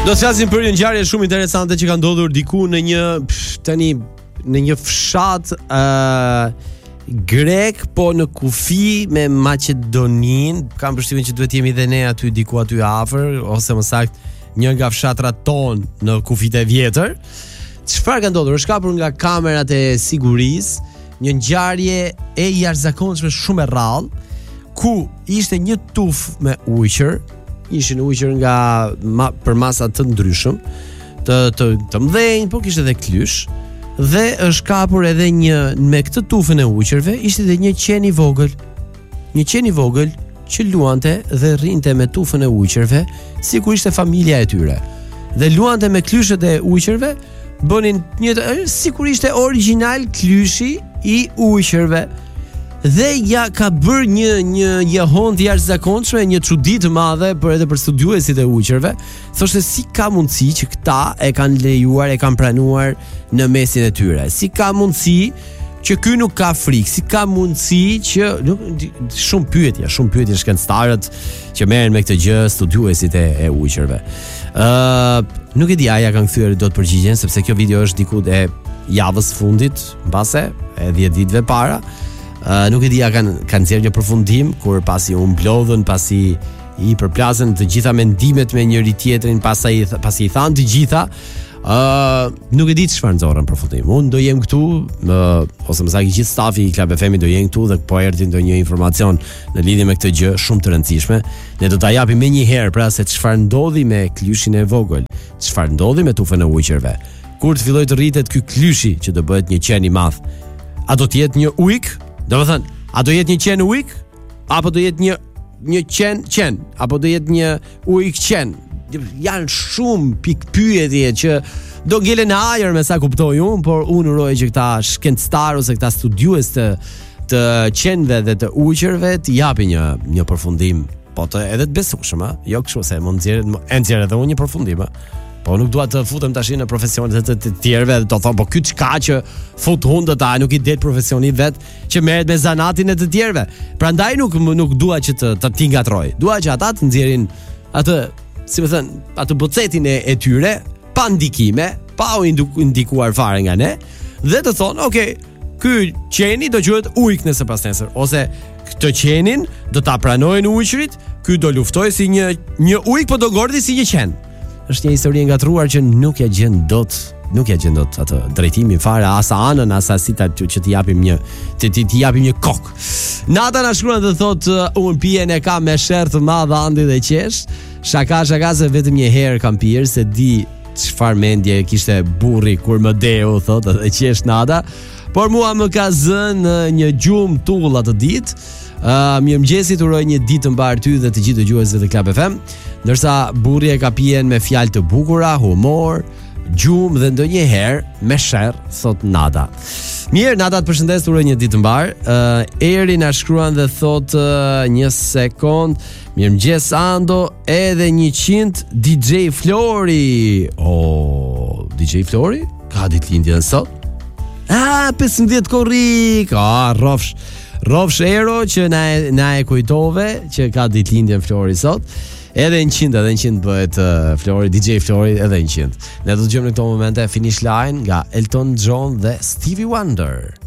Do të flasim për një ngjarje shumë interesante që ka ndodhur diku në një fshat grek, po në kufi me Maqedonin. Kam përshtypjen që duhet jemi dhe ne aty diku aty afër, ose më saktë një nga fshatrat ton në kufit e vjetër. Çfarë ka ndodhur? Është kapur nga kamerat e sigurisë një ngjarje e jashtëzakonshme shumë e rrallë, ku ishte një tuf me ujqër. Ishin ujqër nga për masa të ndryshëm, të mdhenj, por kishte edhe klysh, dhe është kapur edhe me këtë tufën e ujqërve, ishte edhe një qen i vogël. Një qen i vogël që luante dhe rrinte me tufën e ujqërve, sikur ishte familja e tyre. Dhe luante me klyshët e ujqërve, bënin sikur ishte origjinal klyshi i ujqërve. Dhe ja ka bërë një jahon të jashtëzakonshme, një çudi të madhe edhe për studiuesit e ujqërve. Thoshte si ka mundësi që këta e kanë lejuar, e kanë pranuar në mesin e tyre. Si ka mundësi që ky nuk ka frikë? Si ka mundësi që shumë pyetje shkencëtarët që merren me këtë gjë, studiuesit e ujqërve. Nuk e di a ja kanë kthyer dot përgjigjen, sepse kjo video është diku e javës fundit, mbase e 10 ditëve para. Nuk e di a kanë nxjerrë një përfundim kur pasi u mblodhën, pasi i përplasën të gjitha mendimet me njëri tjetrin, pasi i thanë të gjitha. Nuk e di çfarë nxorën përfundim. Unë do jem këtu, ose më saktë gjithë stafi i Club FM do jenë këtu, dhe po erdhi ndonjë informacion në lidhje me këtë gjë shumë të rëndësishme, ne do ta japim më një herë, pra, se çfarë ndodhi me klyshin e vogël, çfarë ndodhi me tufën e ujqërve. Kur të filloi të rritet ky klyshi që do bëhet një qen i madh, a do të jetë një ujk? Do të thënë, a do jetë një qen ujk? Apo do jetë një qen? Apo do jetë një ujk qen? Janë shumë pikpyetje që do ngelen në ajër, me sa kuptoj unë, por unë uroj që këta shkencëtar ose këta studiues të qenve dhe të ujqërve të japin një përfundim, po edhe të besueshëm, jo kështu se mund nxjerr edhe unë një përfundim, po nuk dua të futem tash në profesionet të tjerëve dhe të thonë po ky çka që fut hundët, nuk i det profesioni vet që merret me zanatin e të tjerëve. Prandaj nuk dua që të tingatroj. Dua që ata të nxjerrin atë, si më thën, atë bocetin e tyre pa ndikime, pa u ndikuar fare nga ne, dhe të thonë, okay, ky qeni do quhet ujk nëse pas nesër, ose këtë qenin do ta pranojnë ujqërit, ky do luftoj si një ujk, po do gordhi si një qen. Është një histori e ngatruar që nuk ja gjen dot atë drejtimin fare, asa anën, asa si që t'i japim një kok. Nata na shkruan dhe thotë, unë pijen e kam me sherr të madh andi dhe qesh. Shaka se vetëm një herë kam pirë, se di çfarë mendje kishte burri kur më deu, thotë, dhe qesh nata. Por mua më ka zënë një gjumë tull atë ditë. Mirëmëngjesit, uroj një ditë të mbar ty dhe të gjithë dëgjuesve të Club FM. Ndërsa burri e ka pijen me fjalë të bukura, humor, gjumë dhe ndonjëherë me sherr, thot Nada. Mirë, Nada, të përshëndes, uroj një ditë të mbar. Eri na shkruan dhe thot një sekond. Mirëmëngjes Ando, edhe 100 DJ Flori. DJ Flori? Ka ditëlindjen sot? 15 korrik. Rofsh Ero që na e kujtove që ka ditëlindjen Flori sot. Edhe 100 bëhet Flori, DJ Flori, edhe 100. Ne do të dëgjojmë në këto momente Finish Line nga Elton John dhe Stevie Wonder.